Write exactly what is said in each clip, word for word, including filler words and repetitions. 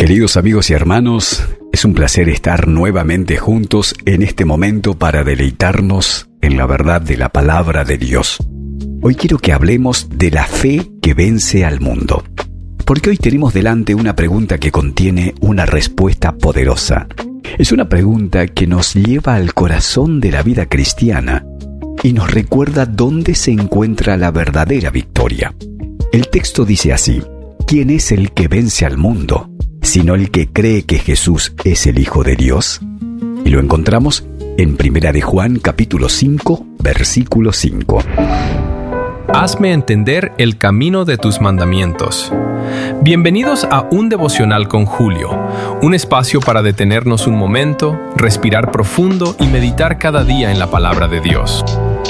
Queridos amigos y hermanos, es un placer estar nuevamente juntos en este momento para deleitarnos en la verdad de la palabra de Dios. Hoy quiero que hablemos de la fe que vence al mundo, porque hoy tenemos delante una pregunta que contiene una respuesta poderosa. Es una pregunta que nos lleva al corazón de la vida cristiana y nos recuerda dónde se encuentra la verdadera victoria. El texto dice así: ¿quién es el que vence al mundo, sino el que cree que Jesús es el Hijo de Dios? Y lo encontramos en Primera de Juan, capítulo cinco, versículo cinco. Hazme entender el camino de tus mandamientos. Bienvenidos a Un Devocional con Julio, un espacio para detenernos un momento, respirar profundo y meditar cada día en la palabra de Dios.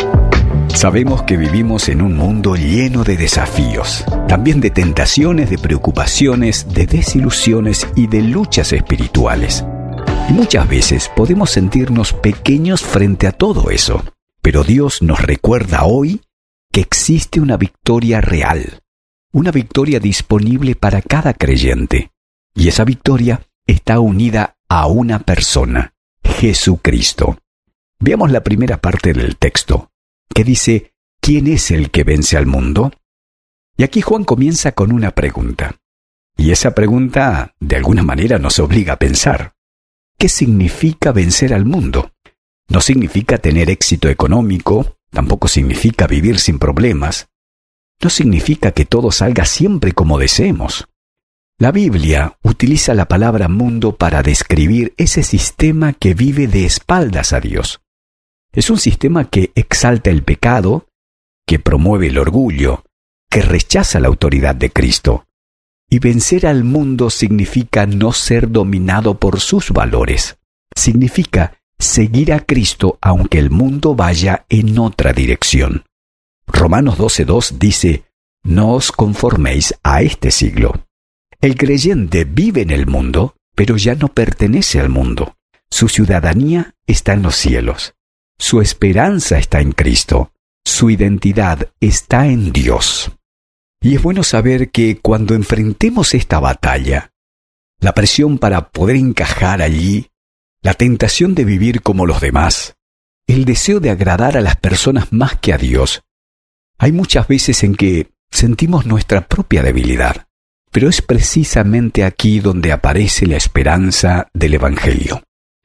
Sabemos que vivimos en un mundo lleno de desafíos, también de tentaciones, de preocupaciones, de desilusiones y de luchas espirituales. Y muchas veces podemos sentirnos pequeños frente a todo eso, pero Dios nos recuerda hoy que existe una victoria real, una victoria disponible para cada creyente. Y esa victoria está unida a una persona, Jesucristo. Veamos la primera parte del texto, que dice: ¿quién es el que vence al mundo? Y aquí Juan comienza con una pregunta. Y esa pregunta, de alguna manera, nos obliga a pensar. ¿Qué significa vencer al mundo? No significa tener éxito económico, tampoco significa vivir sin problemas. No significa que todo salga siempre como deseemos. La Biblia utiliza la palabra mundo para describir ese sistema que vive de espaldas a Dios. Es un sistema que exalta el pecado, que promueve el orgullo, que rechaza la autoridad de Cristo. Y vencer al mundo significa no ser dominado por sus valores. Significa seguir a Cristo aunque el mundo vaya en otra dirección. Romanos doce dos dice: no os conforméis a este siglo. El creyente vive en el mundo, pero ya no pertenece al mundo. Su ciudadanía está en los cielos. Su esperanza está en Cristo. Su identidad está en Dios. Y es bueno saber que cuando enfrentemos esta batalla, la presión para poder encajar allí, la tentación de vivir como los demás, el deseo de agradar a las personas más que a Dios, hay muchas veces en que sentimos nuestra propia debilidad, pero es precisamente aquí donde aparece la esperanza del Evangelio.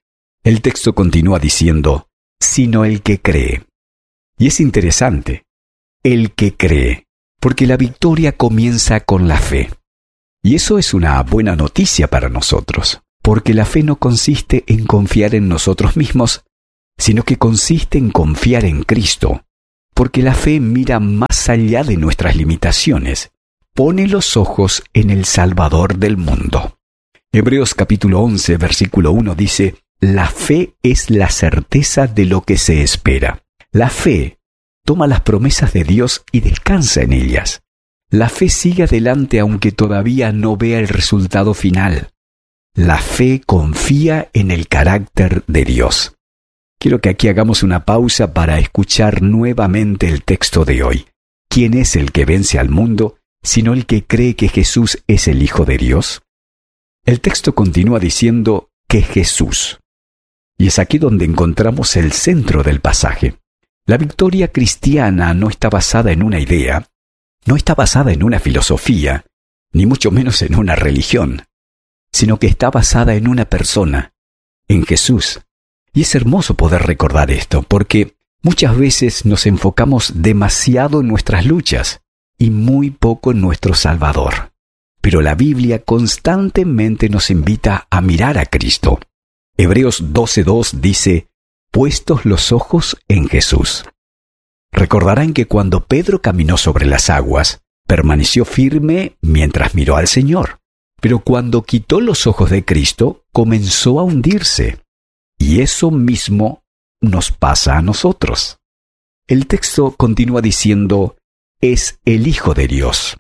El texto continúa diciendo: sino el que cree. Y es interesante, el que cree, porque la victoria comienza con la fe. Y eso es una buena noticia para nosotros, porque la fe no consiste en confiar en nosotros mismos, sino que consiste en confiar en Cristo, porque la fe mira más allá de nuestras limitaciones, pone los ojos en el Salvador del mundo. Hebreos capítulo once, versículo uno dice: la fe es la certeza de lo que se espera. La fe toma las promesas de Dios y descansa en ellas. La fe sigue adelante aunque todavía no vea el resultado final. La fe confía en el carácter de Dios. Quiero que aquí hagamos una pausa para escuchar nuevamente el texto de hoy. ¿Quién es el que vence al mundo, sino el que cree que Jesús es el Hijo de Dios? El texto continúa diciendo que Jesús. Y es aquí donde encontramos el centro del pasaje. La victoria cristiana no está basada en una idea, no está basada en una filosofía, ni mucho menos en una religión, sino que está basada en una persona, en Jesús. Y es hermoso poder recordar esto, porque muchas veces nos enfocamos demasiado en nuestras luchas y muy poco en nuestro Salvador. Pero la Biblia constantemente nos invita a mirar a Cristo. Hebreos doce dos dice: puestos los ojos en Jesús. Recordarán que cuando Pedro caminó sobre las aguas, permaneció firme mientras miró al Señor. Pero cuando quitó los ojos de Cristo, comenzó a hundirse. Y eso mismo nos pasa a nosotros. El texto continúa diciendo: es el Hijo de Dios.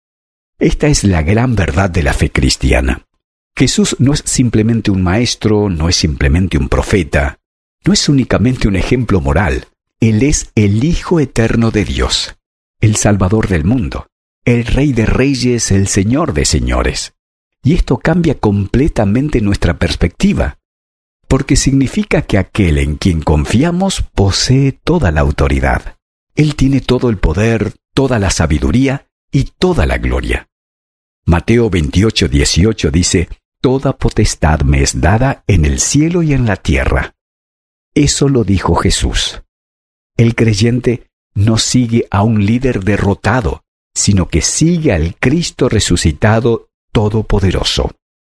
Esta es la gran verdad de la fe cristiana. Jesús no es simplemente un maestro, no es simplemente un profeta, no es únicamente un ejemplo moral. Él es el Hijo eterno de Dios, el Salvador del mundo, el Rey de Reyes, el Señor de Señores. Y esto cambia completamente nuestra perspectiva, porque significa que aquel en quien confiamos posee toda la autoridad. Él tiene todo el poder, toda la sabiduría y toda la gloria. Mateo veintiocho, dieciocho dice: «Toda potestad me es dada en el cielo y en la tierra». Eso lo dijo Jesús. El creyente no sigue a un líder derrotado, sino que sigue al Cristo resucitado todopoderoso.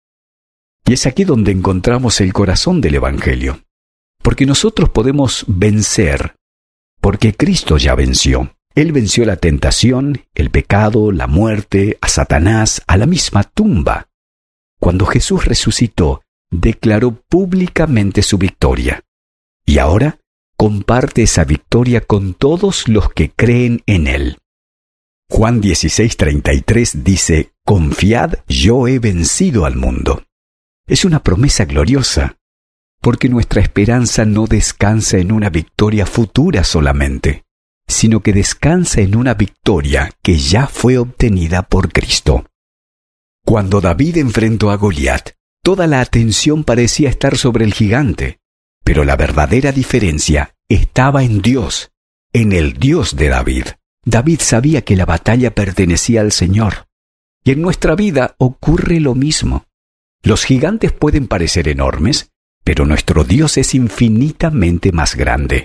Y es aquí donde encontramos el corazón del Evangelio, porque nosotros podemos vencer, porque Cristo ya venció. Él venció la tentación, el pecado, la muerte, a Satanás, a la misma tumba. Cuando Jesús resucitó, declaró públicamente su victoria. Y ahora comparte esa victoria con todos los que creen en Él. Juan dieciséis, treinta y tres dice: «Confiad, yo he vencido al mundo». Es una promesa gloriosa, porque nuestra esperanza no descansa en una victoria futura solamente, sino que descansa en una victoria que ya fue obtenida por Cristo. Cuando David enfrentó a Goliat, toda la atención parecía estar sobre el gigante, pero la verdadera diferencia estaba en Dios, en el Dios de David. David sabía que la batalla pertenecía al Señor. Y en nuestra vida ocurre lo mismo. Los gigantes pueden parecer enormes, pero nuestro Dios es infinitamente más grande.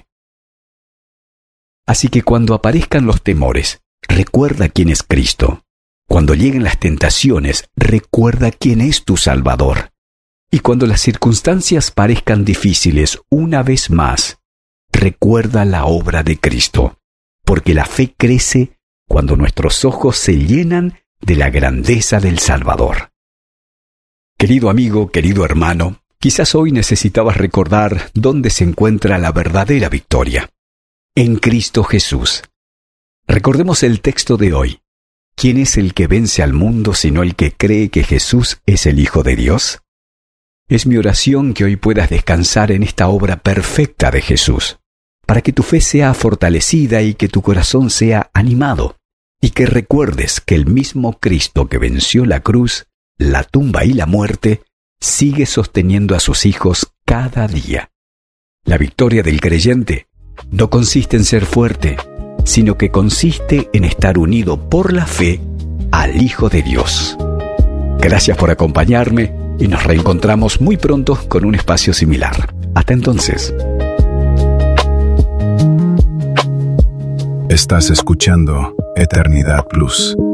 Así que cuando aparezcan los temores, recuerda quién es Cristo. Cuando lleguen las tentaciones, recuerda quién es tu Salvador. Y cuando las circunstancias parezcan difíciles, una vez más, recuerda la obra de Cristo, porque la fe crece cuando nuestros ojos se llenan de la grandeza del Salvador. Querido amigo, querido hermano, quizás hoy necesitabas recordar dónde se encuentra la verdadera victoria. En Cristo Jesús. Recordemos el texto de hoy. ¿Quién es el que vence al mundo sino el que cree que Jesús es el Hijo de Dios? Es mi oración que hoy puedas descansar en esta obra perfecta de Jesús, para que tu fe sea fortalecida y que tu corazón sea animado, y que recuerdes que el mismo Cristo que venció la cruz, la tumba y la muerte, sigue sosteniendo a sus hijos cada día. La victoria del creyente no consiste en ser fuerte, sino que consiste en estar unido por la fe al Hijo de Dios. Gracias por acompañarme y nos reencontramos muy pronto con un espacio similar. Hasta entonces. Estás escuchando Eternidad Plus.